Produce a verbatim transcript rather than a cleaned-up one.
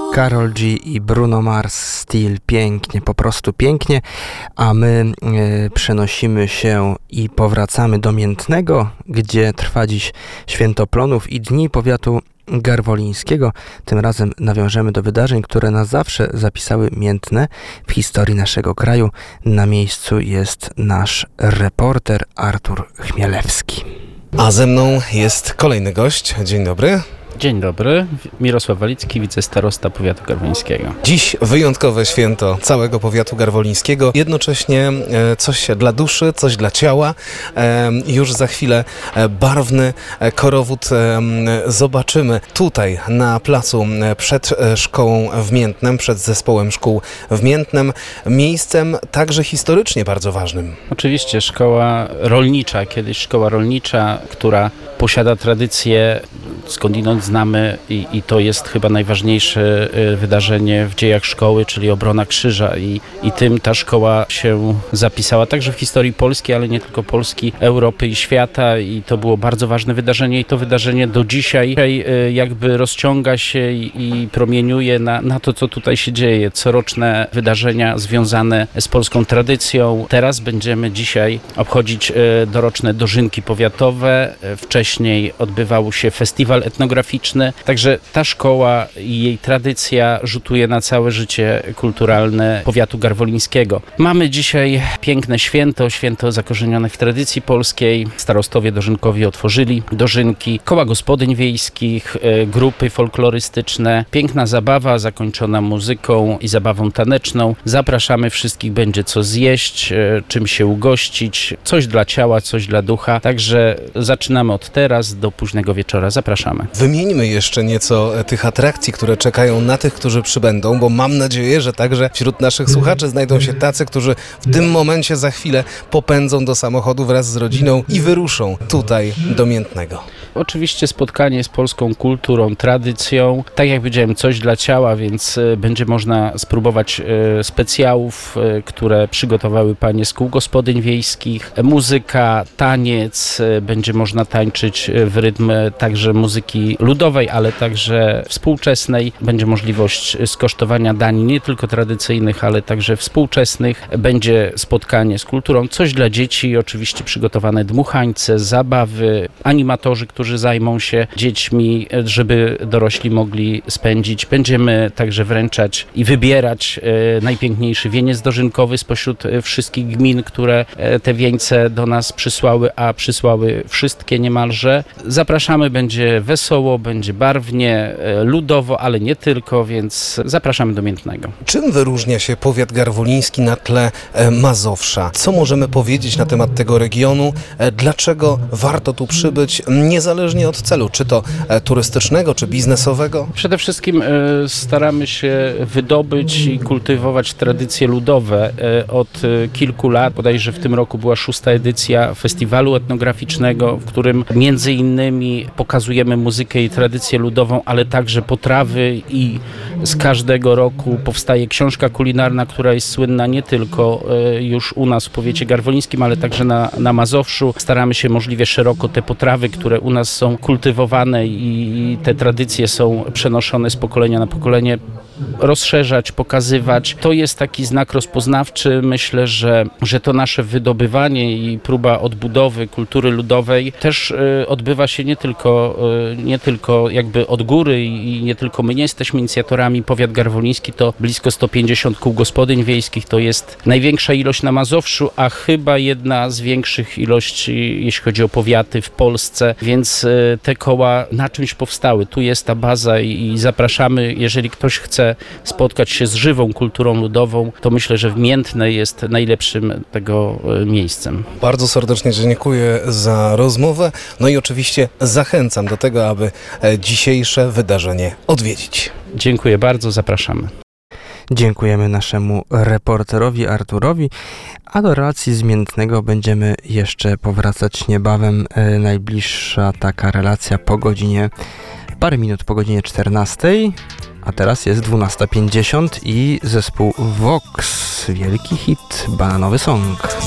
Karol G i Bruno Mars, Still, pięknie, po prostu pięknie, a my y, przenosimy się i powracamy do Miętnego, gdzie trwa dziś Święto Plonów i Dni Powiatu Garwolińskiego. Tym razem nawiążemy do wydarzeń, które na zawsze zapisały Miętne w historii naszego kraju. Na miejscu jest nasz reporter Artur Chmielewski. A ze mną jest kolejny gość. Dzień dobry. Dzień dobry, Mirosław Walicki, wicestarosta powiatu garwolińskiego. Dziś wyjątkowe święto całego powiatu garwolińskiego, jednocześnie coś dla duszy, coś dla ciała. Już za chwilę barwny korowód zobaczymy tutaj na placu przed szkołą w Miętnem, przed zespołem szkół w Miętnem, miejscem także historycznie bardzo ważnym. Oczywiście szkoła rolnicza, kiedyś szkoła rolnicza, która posiada tradycję, skądinąd znamy i, i to jest chyba najważniejsze wydarzenie w dziejach szkoły, czyli obrona krzyża i, i tym ta szkoła się zapisała także w historii Polski, ale nie tylko Polski, Europy i świata i to było bardzo ważne wydarzenie i to wydarzenie do dzisiaj jakby rozciąga się i, i promieniuje na, na to, co tutaj się dzieje. Coroczne wydarzenia związane z polską tradycją. Teraz będziemy dzisiaj obchodzić doroczne dożynki powiatowe. Wcześniej odbywał się festiwal etnograficzny, także ta szkoła i jej tradycja rzutuje na całe życie kulturalne powiatu garwolińskiego. Mamy dzisiaj piękne święto, święto zakorzenione w tradycji polskiej. Starostowie dożynkowi otworzyli dożynki, koła gospodyń wiejskich, grupy folklorystyczne. Piękna zabawa zakończona muzyką i zabawą taneczną. Zapraszamy wszystkich, będzie co zjeść, czym się ugościć, coś dla ciała, coś dla ducha. Także zaczynamy od teraz do późnego wieczora. Zapraszamy. Wymieńmy jeszcze nieco tych atrakcji, które czekają na tych, którzy przybędą, bo mam nadzieję, że także wśród naszych słuchaczy znajdą się tacy, którzy w tym momencie za chwilę popędzą do samochodu wraz z rodziną i wyruszą tutaj do Miętnego. Oczywiście spotkanie z polską kulturą, tradycją, tak jak powiedziałem, coś dla ciała, więc będzie można spróbować specjałów, które przygotowały panie z kół gospodyń wiejskich, muzyka, taniec, będzie można tańczyć w rytm także muzyki ludowej, ale także współczesnej. Będzie możliwość skosztowania dań nie tylko tradycyjnych, ale także współczesnych. Będzie spotkanie z kulturą, coś dla dzieci, oczywiście przygotowane dmuchańce, zabawy, animatorzy, którzy zajmą się dziećmi, żeby dorośli mogli spędzić. Będziemy także wręczać i wybierać e, najpiękniejszy wieniec dożynkowy spośród wszystkich gmin, które e, te wieńce do nas przysłały, a przysłały wszystkie niemalże. Zapraszamy, będzie wesoło, będzie barwnie, e, ludowo, ale nie tylko, więc zapraszamy do Miętnego. Czym wyróżnia się powiat garwoliński na tle e, Mazowsza? Co możemy powiedzieć na temat tego regionu? E, dlaczego warto tu przybyć, niezależnie od celu, czy to e, turystycznego, czy biznesowego? Przede wszystkim e, staramy się wydobyć i kultywować tradycje ludowe. E, od e, kilku lat, bodajże w tym roku była szósta edycja festiwalu etnograficznego, w którym między innymi pokazujemy muzykę i tradycję ludową, ale także potrawy i z każdego roku powstaje książka kulinarna, która jest słynna nie tylko e, już u nas w powiecie garwolińskim, ale także na, na Mazowszu. Staramy się możliwie szeroko te potrawy, które u nas są kultywowane i te tradycje są przenoszone z pokolenia na pokolenie, rozszerzać, pokazywać. To jest taki znak rozpoznawczy. Myślę, że, że to nasze wydobywanie i próba odbudowy kultury ludowej też y, odbywa się nie tylko, y, nie tylko jakby od góry i nie tylko my nie jesteśmy inicjatorami. Powiat garwoliński to blisko sto pięćdziesiąt kół gospodyń wiejskich. To jest największa ilość na Mazowszu, a chyba jedna z większych ilości, jeśli chodzi o powiaty w Polsce, więc y, te koła na czymś powstały. Tu jest ta baza i, i zapraszamy, jeżeli ktoś chce spotkać się z żywą kulturą ludową, to myślę, że Miętne jest najlepszym tego miejscem. Bardzo serdecznie dziękuję za rozmowę, no i oczywiście zachęcam do tego, aby dzisiejsze wydarzenie odwiedzić. Dziękuję bardzo, zapraszamy. Dziękujemy naszemu reporterowi Arturowi, a do relacji z Miętnego będziemy jeszcze powracać niebawem. Najbliższa taka relacja po godzinie, parę minut po godzinie czternastej. A teraz jest dwunasta pięćdziesiąt i zespół Vox, wielki hit, Bananowy Song.